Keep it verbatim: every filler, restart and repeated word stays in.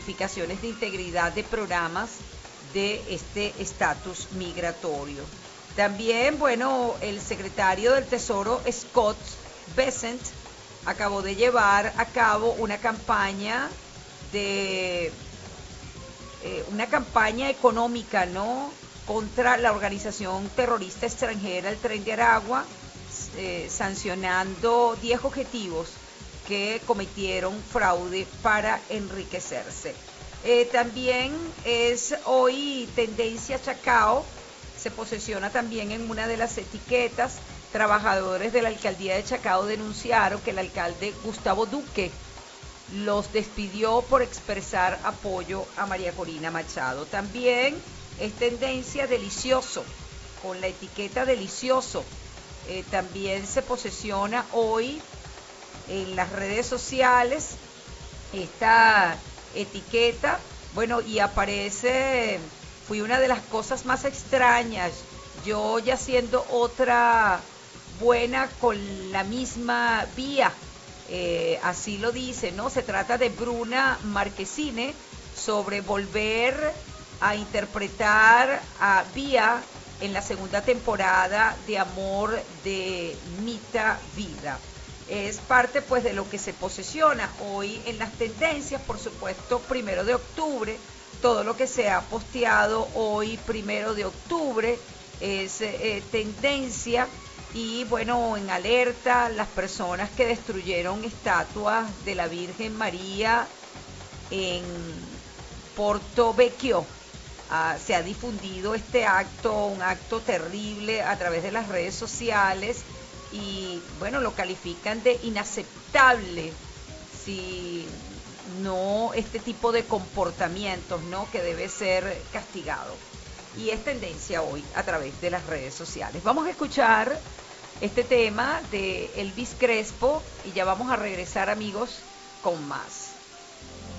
verificaciones de integridad de programas de este estatus migratorio. También, bueno, el secretario del Tesoro, Scott Bessent, acabó de llevar a cabo una campaña de eh, una campaña económica, ¿no?, contra la organización terrorista extranjera, el Tren de Aragua, eh, sancionando diez objetivos que cometieron fraude para enriquecerse. Eh, también es hoy tendencia Chacao, se posesiona también en una de las etiquetas. Trabajadores de la alcaldía de Chacao denunciaron que el alcalde Gustavo Duque los despidió por expresar apoyo a María Corina Machado. También es tendencia Delicioso, con la etiqueta Delicioso. Eh, también se posesiona hoy en las redes sociales esta etiqueta, bueno, y aparece, fui una de las cosas más extrañas, yo ya siendo otra buena con la misma vía, eh, así lo dice, ¿no? Se trata de Bruna Marquezine, sobre volver a interpretar a Vía en la segunda temporada de Amor de Mita Vida. Es parte pues de lo que se posesiona hoy en las tendencias, por supuesto, primero de octubre, todo lo que se ha posteado hoy, primero de octubre, es eh, tendencia. Y bueno, en alerta las personas que destruyeron estatuas de la Virgen María en Porto Vecchio. Ah, se ha difundido este acto, un acto terrible a través de las redes sociales, y bueno, lo califican de inaceptable, si no este tipo de comportamientos, ¿no?, que debe ser castigado. Y es tendencia hoy a través de las redes sociales. Vamos a escuchar este tema de Elvis Crespo y ya vamos a regresar, amigos, con más.